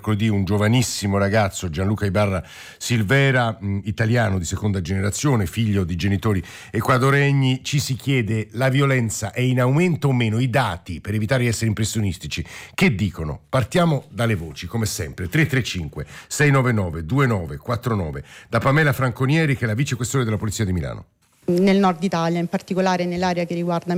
mercoledì un giovanissimo ragazzo, Gianluca Ibarra Silvera, italiano di seconda generazione, figlio di genitori ecuadoregni. Ci si chiede: la violenza è in aumento o meno? I dati, per evitare di essere impressionistici, che dicono? Partiamo dalle voci, come sempre. 335 699 2949 da Pamela Franconieri, che è la vicequestore della Polizia di Milano. Nel nord Italia, in particolare nell'area che riguarda